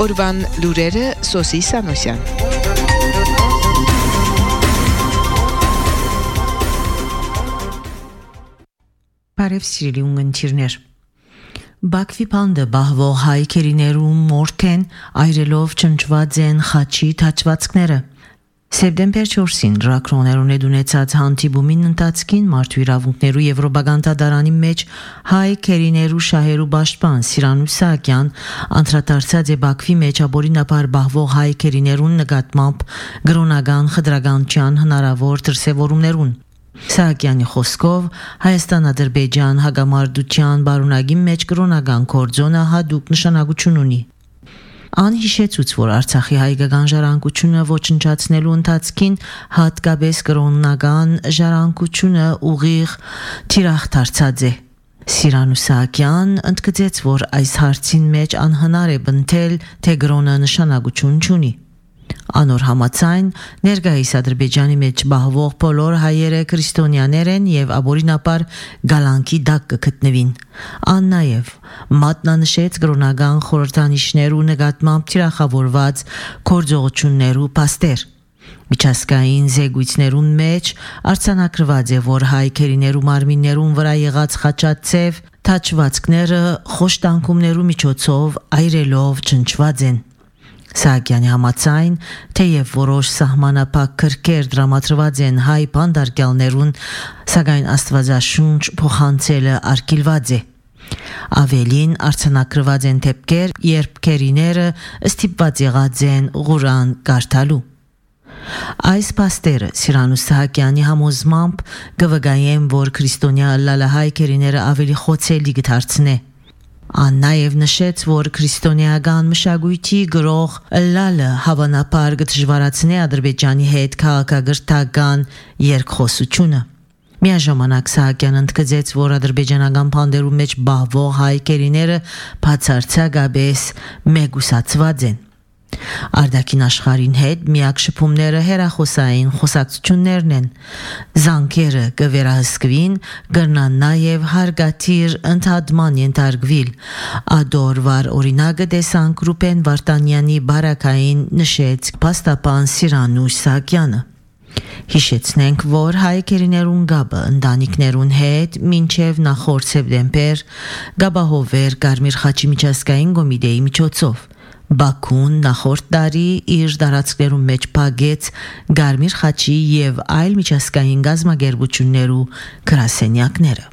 Օրվան լուրերը Սոսի Սանոսյան։ Բարև սիրելի ունգընտիրներ։ Բաքվի պանդը բահվող հայ քերիներու մորթեն այրելով ճնճված են խաչի թաչվածքները։ Սեպտեմբեր 4-ին ռակրոներուն ունեցած հանդիպումին ընթացքին մարդու իրավունքներու Եվրոպական դատարանի մեջ հայ քերիներու շահերու պաշտպան Սիրանուշ Սահակյան անդրադարձած է Բաքվի մեջ ապօրինաբար բահվող հայ քերիներուն նկատմամբ գրոնական խտրականության հնարավոր դրսևորումներուն։ Սահակյանի խոսքով Հայաստան-Ադրբեջան հագամարտության բարունակի մեջ գրոնական կորձոնը հատուկ նշանակություն ունի։ Ան հիշեցուց, որ Արցախի հայկական ժառանգությունը ոչնչացնելու ընթացքին հատկապես կրոնական ժառանգությունը ուղիղ թիրախ դարձած է։ Սիրանուշ Սահակյան ընդգծեց, որ այս հարցին մեջ անհնար է բնթել, թե կրոնը նշանակություն չունի։ Անոր համաձայն ներկայիս Ադրբեջանի մեջ բահվող բոլոր հայերը քրիստոնյաներ են եւ ապօրինաբար գալանքի դակ կգտնվին։ Ան նաեւ մատնանշեց կրոնական խորհրդանիշներու նկատմամբ թիրախավորված գործողություններու փաստեր։ Միջազգային զեկույցներուն մեջ արձանագրված է, որ հայ քերիներու մարմիններուն վրա եղած խաչածև թաչվածքները խոշտանգումներու միջոցով այրելով ճնճված են։ Սահակյանի համաձայն, թեև որոշ սահմանափակ քրքեր դրամատրված են հայ բանդարգյալներուն, սակայն Աստվածաշունչ փոխանցելը արգելված է։ Ավելին արձանագրված են դեպքեր, երբ քերիները ստիպված եղած են Ղուրան կարդալու։ Այս փաստերը Սիրանուշ Սահակյանի համոզմամբ կվկայեն, որ քրիստոնյա լալահայ քերիները ավելի խոցելի կդարձնե։ Ան նաև նշեց, որ քրիստոնեական մշակույթի գրող լալը հավանաբար կդժվարացնի Ադրբեջանի հետ քաղաքագրթական երկխոսությունը։ Միաժամանակ Սահակյան ընդգծեց, որ ադրբեջանական բանդերու մեջ բահվող հայ քերիները բացարձակապես մեգուսացված են։ Արդակին աշխարհին հետ միակ շփումները հերախոսային խոսակցություններն են։ Զանգերը կվերահսկվին, կրնան նաև հարգատիր ընդհատման ենթարկվիլ։ Ադորվար օրինակը տեսանք Ռուբեն Վարդանյանի բարակային նշեց փաստաբան Սիրանուշ Սահակյանը։ Հիշեցնենք, որ հայ քերիներուն գաբը ընտանիքներուն հետ մինչև նախորդ սեպտեմբեր գաբահովեր Կարմիր խաչի միջազգային կոմիտեի միջոցով։ Բաքուն նախորդ տարի իր դարածքներում մեջ փակեց Կարմիր խաչի եւ այլ միջազգային գազམ་ագերբություններու գրասենյակները։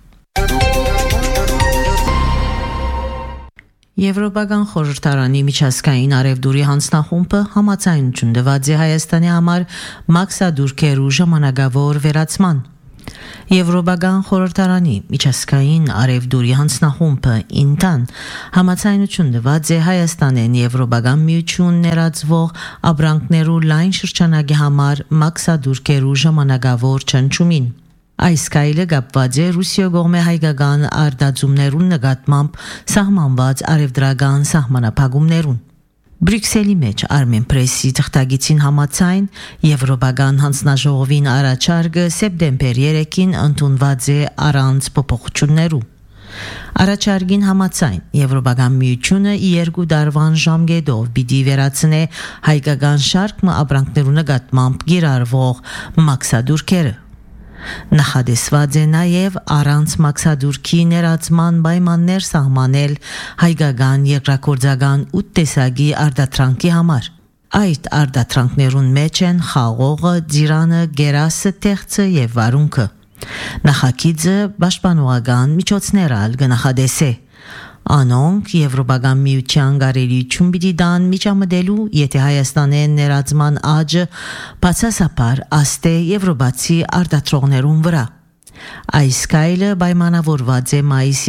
Եվրոպական խորհրդարանի միջազգային արևդուրի հանձնախումբը համաձայնություն տված է Հայաստանի համար մաքսադուրքերու ժամանակավոր վերացման։ Եվրոպական խորհրդարանի միջազգային արևդուրի հանձնախումբը ինտան համաձայնություն տված է Հայաստանեն Եվրոպական միություն ներածվող ապրանքներու լայն շրջանակի համար մաքսադուրքերու ժամանակավոր ճնշումին։ Այս կայլը կապված է Ռուսիա կողմէ հայկական արտադրումներուն նկատմամբ սահմանված արևդրական սահմանափակումներուն։ Բրյուսելի մեջ Armen Press-ի թղթագիտին համաձայն Եվրոպական հանձնաժողովին առաջարկը սեպտեմբեր 3-ին ընդունված է առանց փոփոխություններու։ Առաջարկին համաձայն Եվրոպական միությունը 2 տարվան ժամկետով պիտի վերացնե հայկական շարք ապրանքներու նկատմամբ կիրառվող մաքսադուրքերը։ Նախադեсված է նաև առանց մաքսադուրքի ներածման պայմաններ սահմանել հայկական երկրագործական 8 տեսակի արտադրանքի համար։ Այդ արտադրանքներուն մեջ են խաղողը, ձիրանը, գերասը, թեղծը եւ վարունգը։ Նախագիծը պաշտպանողական միջոցներ ալ կնախադեսե։ Անոնք Եվրոպական միության գարելիություն պիտի դան միջամտելու, եթե Հայաստանեն ներածման աճը բացասաբար աստե եվրոպացի արտադրողներուն վրա։ Այս կայլը պայմանավորված է մայիս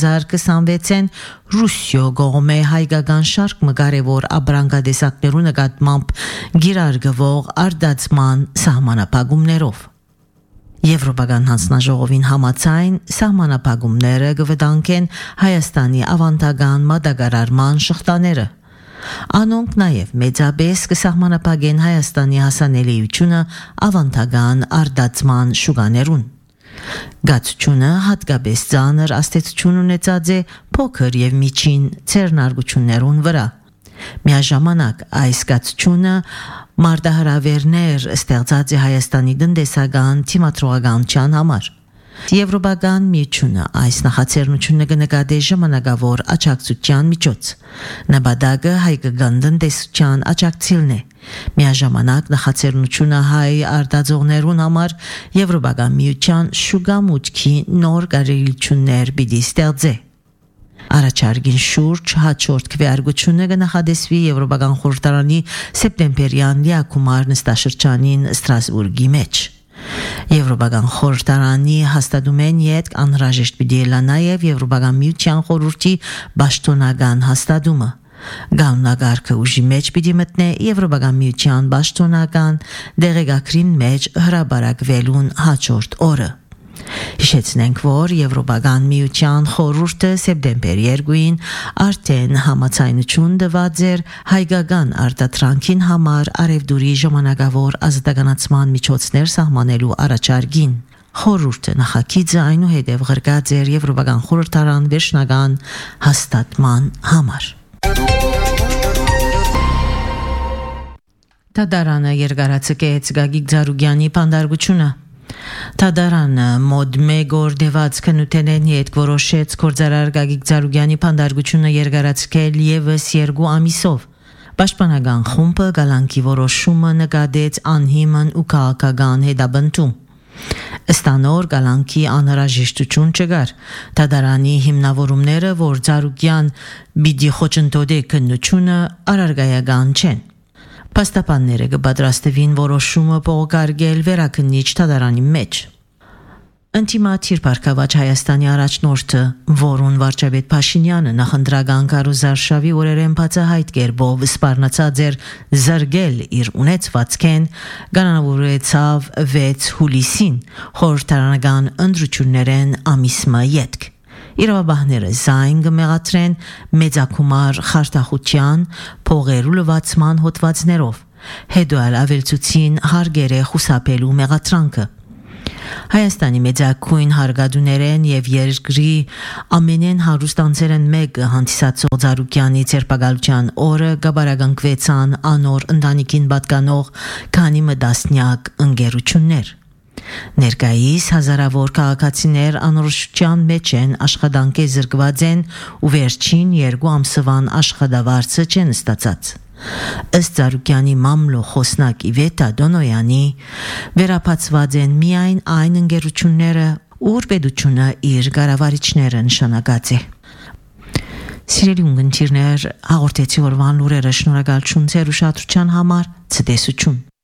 2026-ին Ռուսիա կողմէ հայկական շարք կարևոր ապրանքատեսակներու նկատմամբ գիրարգվող արտադրման սահմանափակումներով։ Եվրոպական հանձնաժողովին համաձայն սահմանափակումները կվտանգեն Հայաստանի ավանդական մատակարարման շղթաները։ Անոնք նաև մեծապես կսահմանափակեն Հայաստանի հասանելիությունը ավանդական արտադրման շուկաներուն։ Գացությունը հատկապես ծանր աստեցություն ունեցած է փոքր եւ միջին ցերնարգություններուն վրա։ Միաժամանակ այս գացությունը մարտահրավերներ ստեղծած է Հայաստանի տնտեսական թիմադրողականության համար։ Եվրոպական միությունը այս նախաձեռնությունը կնկատի ժամանակավոր աջակցության միջոց։ Նպատակը հայկական տնտեսության աջակցելն է։ Միաժամանակ նախաձեռնությունը հայ արտադրողներուն համար Եվրոպական միության շուկա մուտքի նոր կարողություններ պիտի ստեղծի։ Առաջարկին շուրջ հաջորդ քվեարկությունը կնախադեсվի Եվրոպական խորհրդարանի սեպտեմբերյան լիակումար նստաշրջանին Ստրասբուրգի մեջ։ Եվրոպական խորհրդարանի հաստատում են յետք անհրաժեշտ պիտի լա նաև Եվրոպական միության խորհրդի պաշտոնական հաստատումը։ Գանունակարգը ուժի մեջ պիտի մտնե Եվրոպական միության պաշտոնական դեղեկագրին մեջ հրապարակվելուն հաջորդ օրը։ Հիշեցնենք, որ Եվրոպական միության խորհուրդը սեպտեմբեր 2-ին արդեն համաձայնություն տված էր հայկական արտադրանքին համար արևդուրի ժամանակավոր ազատականացման միջոցներ սահմանելու առաջարկին։ Խորհուրդը նախագիծը այնուհետև ղրկած էր Եվրոպական խորհրդարան վերջնական հաստատման համար։ Տադարանը երկարացկեց Գագիկ Ձարուգյանի պանդարգությունը։ Տադարանը մոդ մեկ օր դեված քննութենեն յետք որոշեց գործարար Գագիկ Ձարուգյանի պանդարգությունը երկարացկել ևս 2 ամիսով։ Պաշտպանական խումբը գալանքի որոշումը նկատեց անհիմն ու քաղաքական հետապնդում։ Ըստ անոր գալանքի անհրաժեշտություն չկար։ Տադարանի հիմնավորումները, որ Ձարուգյան պիտի խոչընդոտի քննությունը, առարգայական չեն։ Պաստապանները կպատրաստվին որոշումը փոխարկել վերաքննիչ Տադարանի մեջ։ Ընտիմատիր Պարկավաճ Հայաստանի առաջնորդը, որուն վարչապետ Փաշինյանը նախընտրական կարոզարշավի օրերեն բացահայտ կերպով սպառնացած էր զրկել իր ունեցվածքեն, կանոնավորեցավ 6 հուլիսին խորհրդարանական ընտրություններեն ամիսմը յետք։ Իրավաբանները զայն կմեղադրեն մեծակումար խարդախության փողերու լվացման հոդվածներով, հետո էլ ավելցուցին հարգերը խուսափելու մեղադրանքը։ Հայաստանի մեծակույն հարգադուներեն եւ երկրի ամենեն հարուստ անձերեն մեկը հանդիսացող Ձարուգյանի ցերպակալության օրը գաբարագանքվեցան անոր ընտանիքին պատկանող քանի մտասնյակ ընկերություններ։ Ներկայիս հազարավոր քաղաքացիներ անորոշության մեջ են, աշխատանքի զրկված են ու վերջին 2 ամսվան աշխատավարձը չեն ստացած։ Ըստ Ձարուգյանի մամլո խոսնակ Իվետա Դոնոյանի վերապացված են միայն այն ընկերությունները, ուր պետությունը իր կառավարիչները նշանակած է։ Սիրելի ունգընտիրներ, հաղորդեցի օրվան լուրերը, շնորհակալություն ձեր ուշադրության համար, ցտեսություն։